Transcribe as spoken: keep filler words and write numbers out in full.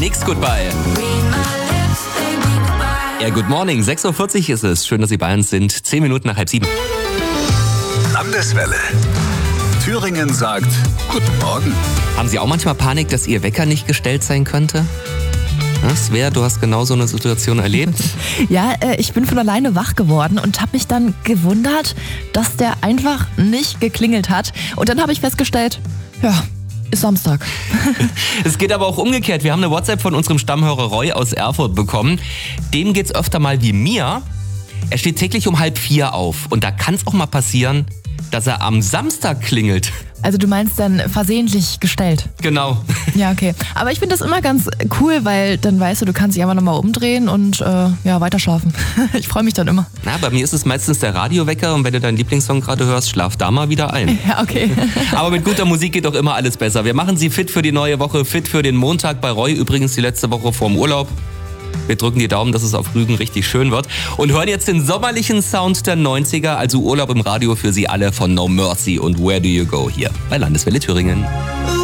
Nix Goodbye. Ja, good morning. sechs Uhr vierzig ist es. Schön, dass Sie bei uns sind. Zehn Minuten nach halb sieben. Landeswelle. Thüringen sagt Guten Morgen. Haben Sie auch manchmal Panik, dass Ihr Wecker nicht gestellt sein könnte? Ja, Svea, du hast genau so eine Situation erlebt. Ja, äh, ich bin von alleine wach geworden und habe mich dann gewundert, dass der einfach nicht geklingelt hat. Und dann habe ich festgestellt, ja, ist Samstag. Es geht aber auch umgekehrt. Wir haben eine WhatsApp von unserem Stammhörer Roy aus Erfurt bekommen. Dem geht's öfter mal wie mir. Er steht täglich um halb vier auf. Und da kann es auch mal passieren, dass er am Samstag klingelt. Also du meinst dann versehentlich gestellt? Genau. Ja, okay. Aber ich finde das immer ganz cool, weil dann weißt du, du kannst dich einfach nochmal umdrehen und äh, ja, weiterschlafen. Ich freue mich dann immer. Na, bei mir ist es meistens der Radiowecker und wenn du deinen Lieblingssong gerade hörst, schlaf da mal wieder ein. Ja, okay. Aber mit guter Musik geht doch immer alles besser. Wir machen Sie fit für die neue Woche, fit für den Montag bei Roy. Übrigens die letzte Woche vorm Urlaub. Wir drücken die Daumen, dass es auf Rügen richtig schön wird. Und hören jetzt den sommerlichen Sound der neunziger, also Urlaub im Radio für Sie alle von No Mercy und Where Do You Go hier bei Landeswelle Thüringen.